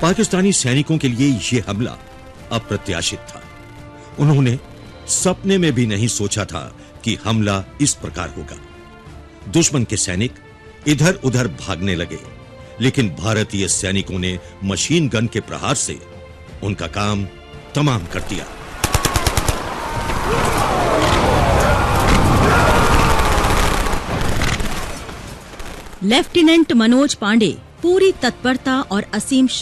पाकिस्तानी सैनिकों के लिए यह हमला अप्रत्याशित था। उन्होंने सपने में भी नहीं सोचा था कि हमला इस प्रकार होगा। दुश्मन के सैनिक इधर-उधर भागने लगे, लेकिन भारतीय सैनिकों ने मशीन गन के प्रहार से उनका काम तमाम कर दिया। लेफ्टिनेंट मनोज पांडे पूरी तत्परता और असीम